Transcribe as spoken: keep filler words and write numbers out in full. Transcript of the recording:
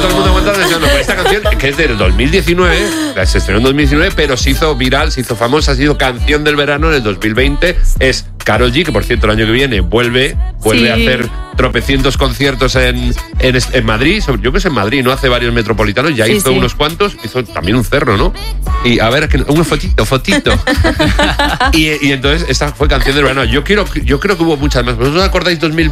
todo el mundo aguantando deseando. Pues esta canción, que es del dos mil diecinueve, se estrenó en dos mil diecinueve, pero se hizo viral, se hizo famosa, ha sido canción del verano en el dos mil veinte. Es Karol G, que por cierto el año que viene vuelve, vuelve Sí. a hacer tropecientos conciertos en, en, en Madrid. Yo creo que es en Madrid, ¿no? Hace varios metropolitanos, ya Sí, hizo sí. unos cuantos, hizo también un cerro, ¿no? Y a ver, que- una fotito, fotito. y, y entonces esta fue canción del verano. Yo quiero, yo creo que hubo muchas más. ¿Vosotros os acordáis dos mil veinte?